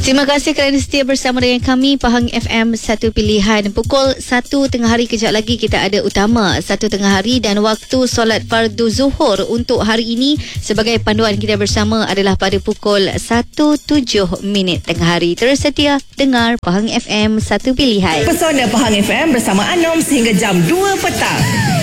Terima kasih kerana setia bersama dengan kami. Pahang FM, satu pilihan. Pukul 1 tengah hari kejap lagi kita ada Utama 1 tengah hari, dan waktu solat fardu zuhur untuk hari ini sebagai panduan kita bersama adalah pada pukul 1:07 tengah hari. Terus setia dengar Pahang FM, satu pilihan. Pesona Pahang FM bersama Anom sehingga jam 2 petang.